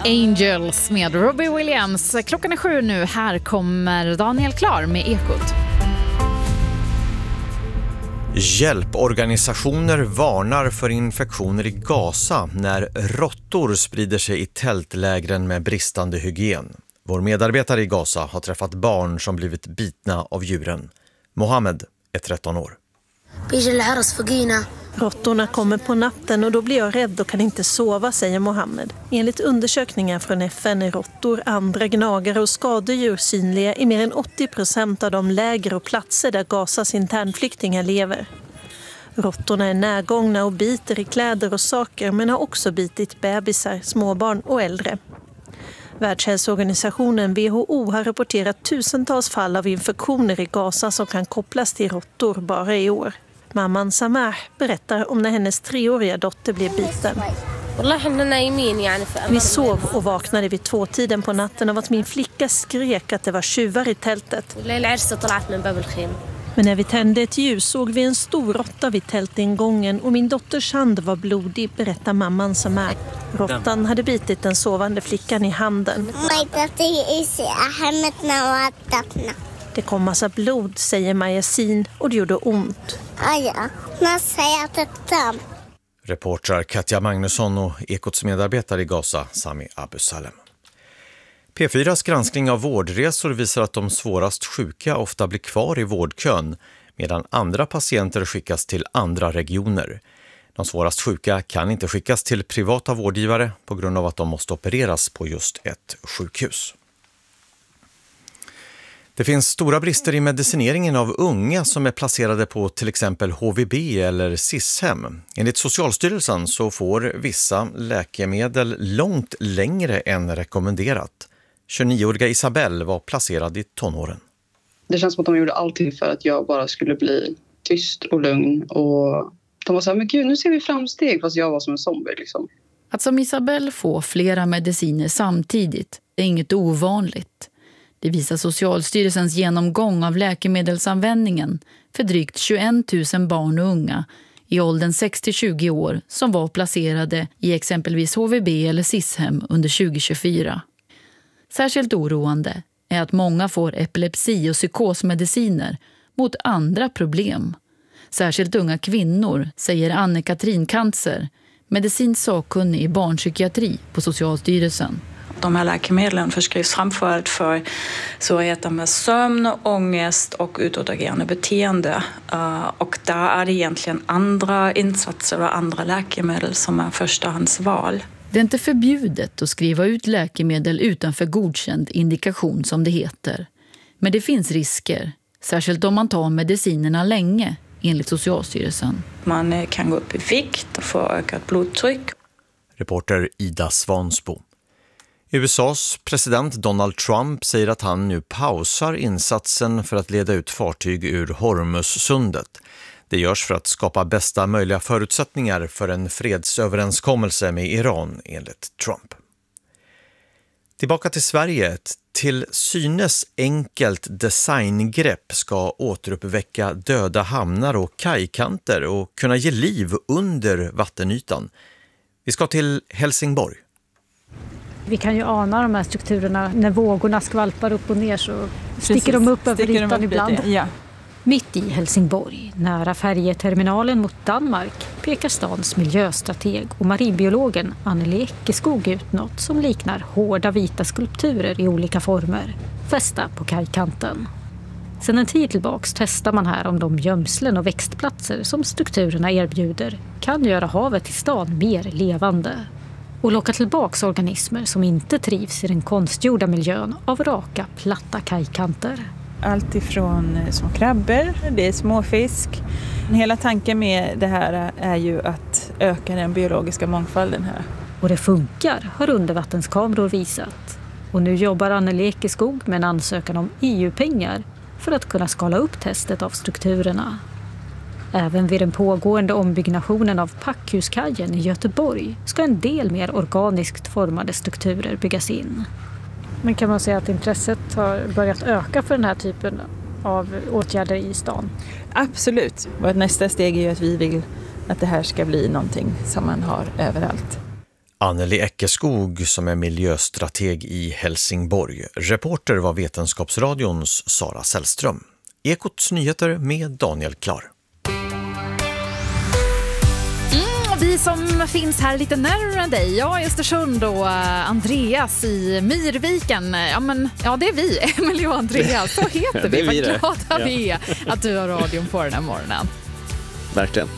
Angels med Robbie Williams. Klockan är 7 nu. Här kommer Daniel Klar med Ekot. Hjälporganisationer varnar för infektioner i Gaza när råttor sprider sig i tältlägren med bristande hygien. Vår medarbetare i Gaza har träffat barn som blivit bitna av djuren. Mohammed är 13 år. Råttorna kommer på natten och då blir jag rädd och kan inte sova, säger Mohammed. Enligt undersökningar från FN är råttor, andra gnagare och skadedjur synliga i mer än 80% av de läger och platser där Gazas internflyktingar lever. Råttorna är närgångna och biter i kläder och saker, men har också bitit bebisar, småbarn och äldre. Världshälsoorganisationen WHO har rapporterat tusentals fall av infektioner i Gaza som kan kopplas till råttor bara i år. Mamman Samah berättar om när hennes 3-åriga dotter blev biten. Vi sov och vaknade vid 2-tiden på natten av att min flicka skrek att det var tjuvar i tältet. Men när vi tände ett ljus såg vi en stor råtta vid tältingången och min dotters hand var blodig, berättar mamman Samah. Råttan hade bitit den sovande flickan i handen. Det kom massa blod, säger Majasin, och det gjorde ont. Reportrar Katja Magnusson och Ekots medarbetare i Gaza, Sami Abu Salem. P4s granskning av vårdresor visar att de svårast sjuka ofta blir kvar i vårdkön, medan andra patienter skickas till andra regioner. De svårast sjuka kan inte skickas till privata vårdgivare på grund av att de måste opereras på just ett sjukhus. Det finns stora brister i medicineringen av unga som är placerade på till exempel HVB eller SIS-hem. Enligt Socialstyrelsen så får vissa läkemedel långt längre än rekommenderat. 29-åriga Isabelle var placerad i tonåren. Det känns som att de gjorde allting för att jag bara skulle bli tyst och lugn. Och de var så här, men gud, nu ser vi framsteg, fast jag var som en zombie liksom. Att som Isabelle få flera mediciner samtidigt är inget ovanligt. Det visar Socialstyrelsens genomgång av läkemedelsanvändningen för drygt 21 000 barn och unga i åldern 6-20 år som var placerade i exempelvis HVB eller SIS-hem under 2024. Särskilt oroande är att många får epilepsi- och psykosmediciner mot andra problem. Särskilt unga kvinnor, säger Anne-Katrin Kantzer, medicinsk sakkunnig i barnpsykiatri på Socialstyrelsen. De här läkemedlen förskrivs framförallt för svårigheter med sömn, ångest och utåtagerande beteende. Och där är det egentligen andra insatser och andra läkemedel som är förstahandsval. Det är inte förbjudet att skriva ut läkemedel utanför godkänd indikation som det heter. Men det finns risker, särskilt om man tar medicinerna länge, enligt Socialstyrelsen. Man kan gå upp i vikt och få ökat blodtryck. Reporter Ida Svansbo. USAs president Donald Trump säger att han nu pausar insatsen för att leda ut fartyg ur Hormuzsundet. Det görs för att skapa bästa möjliga förutsättningar för en fredsöverenskommelse med Iran, enligt Trump. Tillbaka till Sverige. Ett till synes enkelt designgrepp ska återuppväcka döda hamnar och kajkanter och kunna ge liv under vattenytan. Vi ska till Helsingborg. Vi kan ju ana de här strukturerna. När vågorna skvalpar upp och ner så sticker de upp över ytan ibland. Ja. Mitt i Helsingborg, nära färjeterminalen mot Danmark, pekar stans miljöstrateg och marinbiologen Anneli Ekeskog ut något som liknar hårda vita skulpturer i olika former, fästa på kajkanten. Sedan en tid tillbaks testar man här om de gömslen och växtplatser som strukturerna erbjuder kan göra havet i stan mer levande och locka tillbaks organismer som inte trivs i den konstgjorda miljön av raka, platta kajkanter. Allt ifrån små krabbor, det är småfisk. Hela tanken med det här är ju att öka den biologiska mångfalden här. Och det funkar, har undervattenskameror visat. Och nu jobbar Anneli Ekeskog med en ansökan om EU-pengar för att kunna skala upp testet av strukturerna. Även vid den pågående ombyggnationen av Packhuskajen i Göteborg ska en del mer organiskt formade strukturer byggas in. Men kan man säga att intresset har börjat öka för den här typen av åtgärder i stan? Absolut. Och nästa steg är ju att vi vill att det här ska bli någonting som man har överallt. Anneli Eckeskog som är miljöstrateg i Helsingborg. Reporter var Vetenskapsradions Sara Sällström. Ekots nyheter med Daniel Klar. Vi som finns här lite närmare dig, jag i Östersund och Andreas i Myrviken. Ja, det är vi, Emily och Andreas, så heter vi. Vad glada vi är att du har radion på den här morgonen. Verkligen.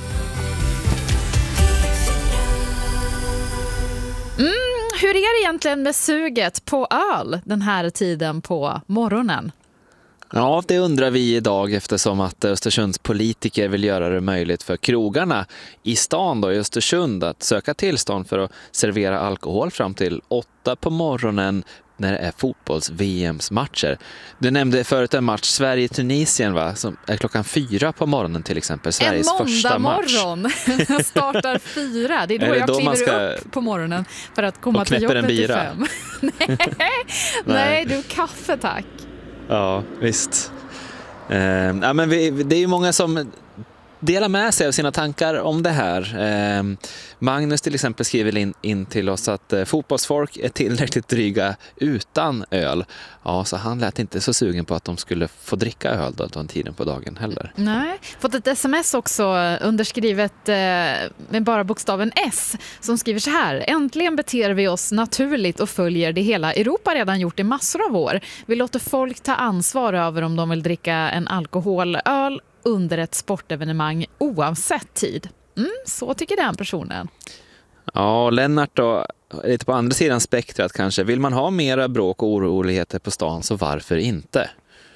Hur är det egentligen med suget på öl den här tiden på morgonen? Ja, det undrar vi idag eftersom att Östersunds politiker vill göra det möjligt för krogarna i stan då, i Östersund att söka tillstånd för att servera alkohol fram till 8 på morgonen när det är fotbolls-VMs-matcher. Du nämnde förut en match Sverige-Tunisien, va? Som är klockan 4 på morgonen till exempel. Sveriges första match. En måndag morgon startar 4. Det är då jag kliver upp på morgonen för att komma till jobbet till 5. Nej, du, kaffe tack. Ja, visst. Men det är ju många som delar med sig av sina tankar om det här. Magnus till exempel skriver in till oss att fotbollsfolk är tillräckligt dryga utan öl. Ja, så han lät inte så sugen på att de skulle få dricka öl då den tiden på dagen heller. Nej, fått ett sms också underskrivet med bara bokstaven S som skriver så här: äntligen beter vi oss naturligt och följer det hela Europa redan gjort i massor av år. Vi låter folk ta ansvar över om de vill dricka en alkoholöl under ett sportevenemang oavsett tid. Så tycker den personen. Ja, Lennart då, lite på andra sidan spektrat kanske. Vill man ha mera bråk och oroligheter på stan så varför inte?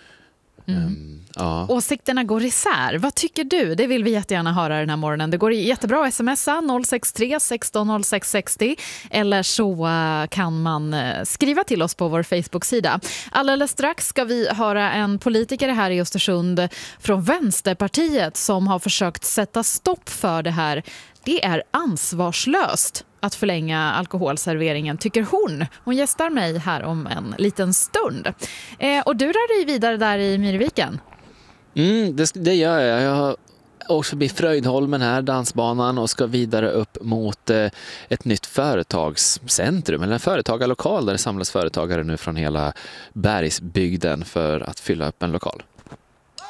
Ja. Åsikterna går isär. Vad tycker du? Det vill vi jättegärna höra den här morgonen. Det går jättebra att smsa 063 16 06 60 eller så kan man skriva till oss på vår Facebook-sida. Alldeles strax ska vi höra en politiker här i Östersund från Vänsterpartiet som har försökt sätta stopp för det här. Det är ansvarslöst att förlänga alkoholserveringen, tycker hon. Hon gästar mig här om en liten stund. Och du rör dig vidare där i Myrviken. Det gör jag. Jag har också förbi Fröjdholmen här, dansbanan, och ska vidare upp mot ett nytt företagscentrum, eller en företagarlokal där det samlas företagare nu från hela Bergsbygden för att fylla upp en lokal.